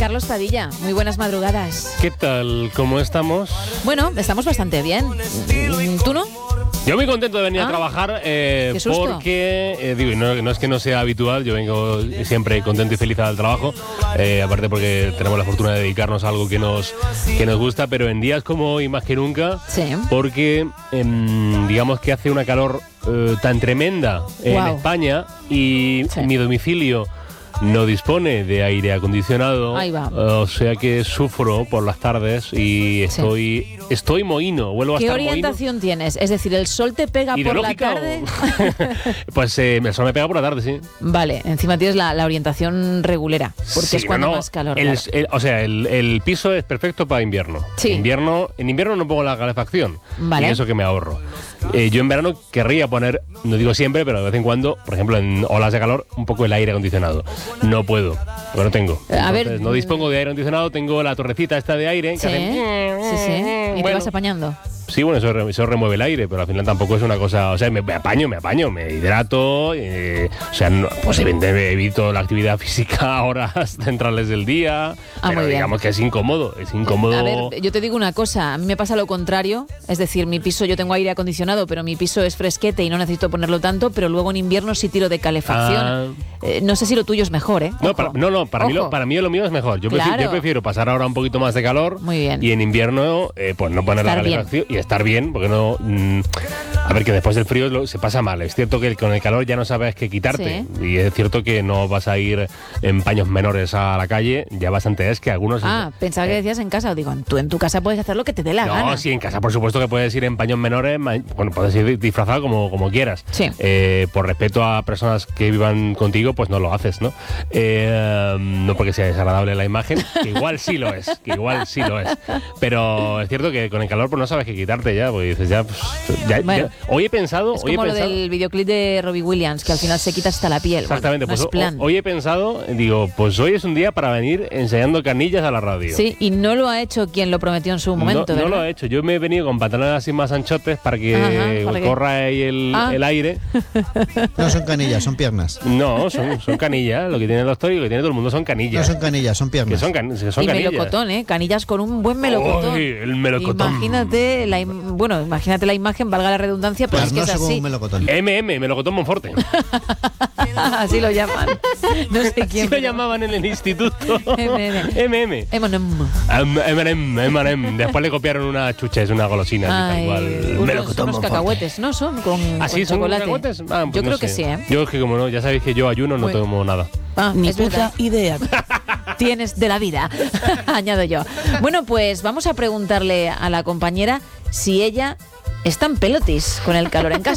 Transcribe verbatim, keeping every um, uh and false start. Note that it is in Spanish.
Carlos Padilla, muy buenas madrugadas. ¿Qué tal? ¿Cómo estamos? Bueno, estamos bastante bien. ¿Tú no? Yo muy contento de venir ¿Ah? a trabajar eh, Qué susto. porque, eh, digo, no, no es que no sea habitual, yo vengo siempre contento y feliz al trabajo, eh, aparte porque tenemos la fortuna de dedicarnos a algo que nos, que nos gusta, pero en días como hoy más que nunca, Sí. porque eh, digamos que hace una calor eh, tan tremenda en Wow. España y Sí. mi domicilio no dispone de aire acondicionado, Ahí va. o sea que sufro por las tardes y estoy, sí. estoy mohíno, vuelvo a ¿Qué estar orientación mohíno. tienes? Es decir, ¿el sol te pega por la ¿Ideológica tarde? o- Pues eh, el sol me pega por la tarde, sí. Vale, encima tienes la, la orientación regulera, porque Sí, es cuando no, no, más calor. el- claro. el- o sea, el, el piso es perfecto para invierno. Sí. Invierno. En invierno no pongo la calefacción. Vale. Y eso que me ahorro. Eh, yo en verano querría poner, no digo siempre, pero de vez en cuando, por ejemplo, en olas de calor, un poco el aire acondicionado. No puedo, porque no tengo. A ver, Entonces, no dispongo de aire acondicionado, tengo la torrecita esta de aire. Sí, que hace... sí, sí. Y te Bueno. vas apañando. Sí, bueno, eso, re- eso remueve el aire, pero al final tampoco es una cosa... O sea, me, me apaño, me apaño, me hidrato, eh, o sea, no, pues evidentemente evito la actividad física a horas centrales del día, Ah, pero muy bien. digamos que es incómodo, es incómodo... A ver, yo te digo una cosa, a mí me pasa lo contrario, es decir, mi piso, yo tengo aire acondicionado, pero mi piso es fresquete y no necesito ponerlo tanto, pero luego en invierno sí tiro de calefacción. Ah. Eh, no sé si lo tuyo es mejor, ¿eh? No, Ojo. para, no, no, para mí, lo, Ojo. para mí lo mío es mejor. Yo, prefiero, Claro. yo prefiero pasar ahora un poquito más de calor Muy bien. y en invierno eh, pues no poner Estar la calefacción y estar bien, porque no... mm, a ver, que después del frío lo- se pasa mal. Es cierto que con el calor ya no sabes qué quitarte. Y es cierto que no vas a ir en paños menores a la calle. Ya bastante es que algunos... Ah, pensaba que eh, decías en casa. Digo, tú en tu casa puedes hacer lo que te dé la No, gana. sí, en casa por supuesto que puedes ir en paños menores, ma- bueno, puedes ir disfrazado como, como quieras. Sí. Eh, por respeto a personas que vivan contigo, pues no lo haces, ¿no? Eh, no porque sea desagradable la imagen, que igual sí lo es, que igual sí lo es. Pero es cierto que con el calor pues no sabes qué quitarte ya, porque dices ya... pues, ya- Bueno, ya- hoy he pensado... Es hoy he como lo pensado- del videoclip de Robbie Williams, que al final se quita hasta la piel. Exactamente, Bueno, pues no es ho- plan. hoy he pensado, digo, pues hoy es un día para venir enseñando canillas a la radio. Sí, y no lo ha hecho quien lo prometió en su momento, no, no ¿verdad? lo he hecho. Yo me he venido con pantalones así más anchotes para que Ajá, ¿para qué? corra ahí el, Ah. el aire. No son canillas, son piernas. No, son, son canillas. Lo que tiene el doctor y lo que tiene todo el mundo son No canillas. son canillas, son que piernas. son, can- que son Y canillas. melocotón, ¿eh? Canillas con un buen melocotón. Uy, el melocotón. Imagínate la, im- bueno, imagínate la imagen, valga la redundancia, pero es que es Carnoso como así. un melocotón. M M, melocotón Monforte. Así lo llaman. No sé Así quién. lo pero- llamaban en el instituto. M M. M M. Eminem. M M, M M. Después le copiaron una chuches, una golosina. así tal Ay, cual. unos, Melocotón unos Monforte. cacahuetes, ¿no? Son con, ¿Ah, con sí? ¿Son chocolate. cacahuetes? Ah, pues Yo no creo sé. que sí, ¿eh? Yo es que como no, ya sabéis que yo ayuno, no Muy- tomo nada. Ah, Ni es puta verdad. idea. Tienes de la vida, añado yo. Bueno, pues vamos a preguntarle a la compañera si ella está en pelotis con el calor en casa.